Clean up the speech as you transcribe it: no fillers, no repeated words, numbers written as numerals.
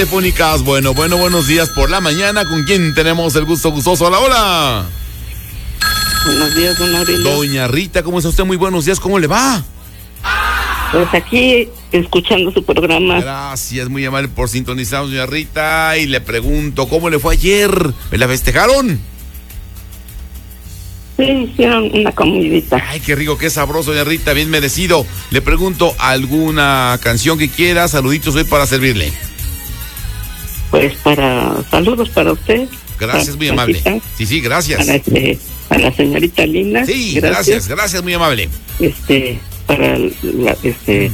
telefónicas. Bueno, buenos días por la mañana. ¿Con quién tenemos el gusto gustoso? Hola, hola. Buenos días, don Aurelio. Doña Rita, ¿cómo está usted? Muy buenos días, ¿cómo le va? Pues aquí, escuchando su programa. Gracias, muy amable por sintonizar, doña Rita. Y le pregunto, ¿cómo le fue ayer? ¿Me la festejaron? Sí, hicieron una comidita. Ay, qué rico, qué sabroso, doña Rita, bien merecido. Le pregunto, ¿alguna canción que quiera? Saluditos hoy para servirle. Pues saludos para usted. Gracias, muy amable. Sí, gracias. Para la señorita Lina. Sí, gracias, muy amable. Para